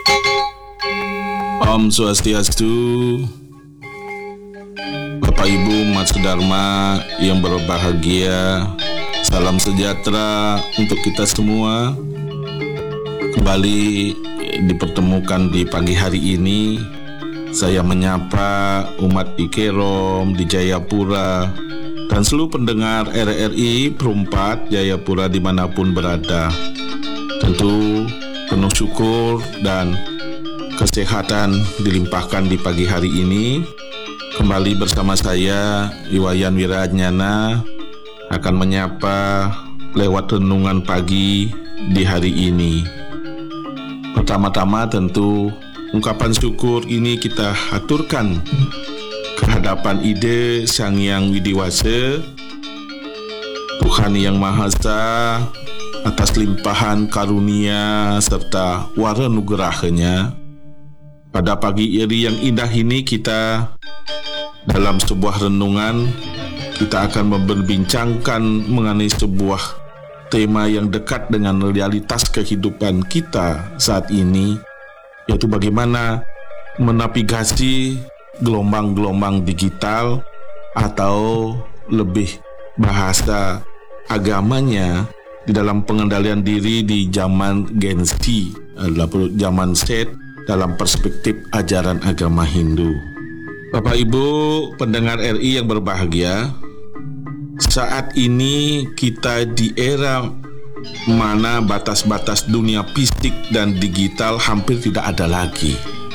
Om Swastiastu. Bapak Ibu Mas Dharma yang berbahagia, salam sejahtera untuk kita semua. Kembali dipertemukan di pagi hari ini. Saya menyapa umat IKEROM di Jayapura dan seluruh pendengar RRI Perumpat Jayapura dimanapun berada. Tentu penuh syukur dan kesehatan dilimpahkan di pagi hari ini. Kembali bersama saya Iwayan Wirajnana akan menyapa lewat renungan pagi di hari ini. Pertama-tama tentu ungkapan syukur ini kita aturkan kehadapan ide Sang Hyang Widiwasa, Tuhan Yang Maha Esa, atas limpahan karunia serta waranugerahnya. Pada pagi hari yang indah ini kita dalam sebuah renungan kita akan memperbincangkan mengenai sebuah tema yang dekat dengan realitas kehidupan kita saat ini, yaitu bagaimana menavigasi gelombang-gelombang digital atau lebih bahasa agamanya di dalam pengendalian diri di zaman Gen Z, adalah zaman Z dalam perspektif ajaran agama Hindu. Bapak Ibu pendengar RI yang berbahagia, saat ini kita di era mana batas-batas dunia fisik dan digital hampir tidak ada lagi.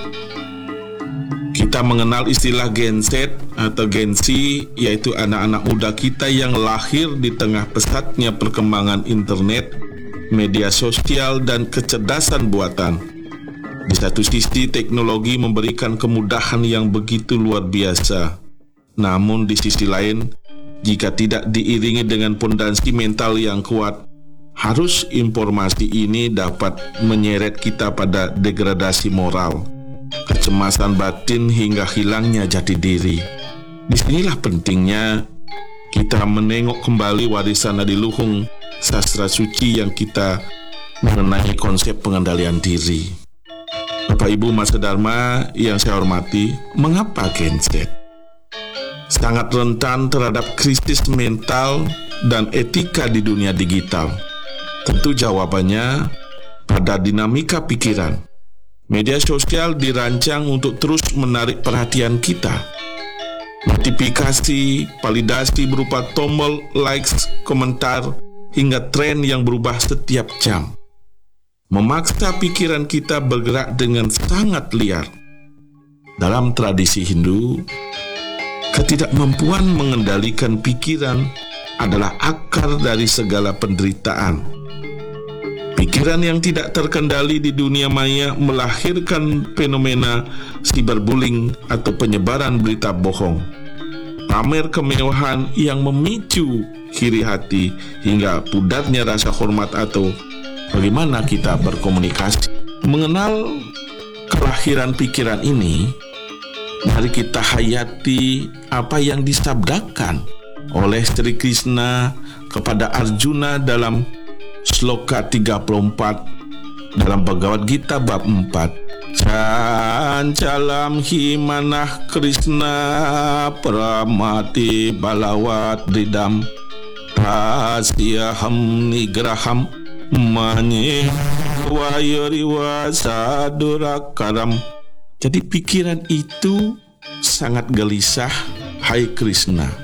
Kita mengenal istilah Gen Z atau Gen Z, yaitu anak-anak muda kita yang lahir di tengah pesatnya perkembangan internet, media sosial, dan kecerdasan buatan. Di satu sisi teknologi memberikan kemudahan yang begitu luar biasa. Namun di sisi lain, jika tidak diiringi dengan pondasi mental yang kuat, harus informasi ini dapat menyeret kita pada degradasi moral, kecemasan batin hingga hilangnya jati diri. Disinilah pentingnya kita menengok kembali warisan adiluhung sastra suci yang kita mengenai konsep pengendalian diri. Bapak Ibu Mas Dharma yang saya hormati, mengapa Gen Z sangat rentan terhadap krisis mental dan etika di dunia digital? Tentu jawabannya pada dinamika pikiran. Media sosial dirancang untuk terus menarik perhatian kita. Notifikasi, validasi berupa tombol likes, komentar, hingga tren yang berubah setiap jam memaksa pikiran kita bergerak dengan sangat liar. Dalam tradisi Hindu, ketidakmampuan mengendalikan pikiran adalah akar dari segala penderitaan. Pikiran yang tidak terkendali di dunia maya melahirkan fenomena cyberbullying atau penyebaran berita bohong, pamer kemewahan yang memicu iri hati hingga pudarnya rasa hormat atau bagaimana kita berkomunikasi. Mengenal kelahiran pikiran ini, mari kita hayati apa yang disabdakan oleh Sri Krishna kepada Arjuna dalam Sloka 34 dalam Bhagavad Gita bab 4. Cancalam himanah Krishna pramati balawat dridam tasyaham nigraham manye wayoriwa sadurakaram. Jadi pikiran itu sangat gelisah, hai Krishna.